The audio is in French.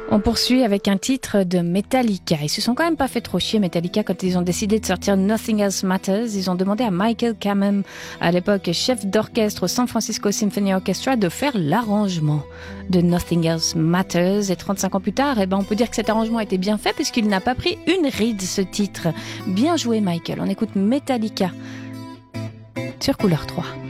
On poursuit avec un titre de Metallica. Ils se sont quand même pas fait trop chier, Metallica, quand ils ont décidé de sortir Nothing Else Matters. Ils ont demandé à Michael Kamen, à l'époque chef d'orchestre au San Francisco Symphony Orchestra, de faire l'arrangement de Nothing Else Matters. Et 35 ans plus tard, on peut dire que cet arrangement était bien fait puisqu'il n'a pas pris une ride, ce titre. Bien joué, Michael. On écoute Metallica sur Couleur 3.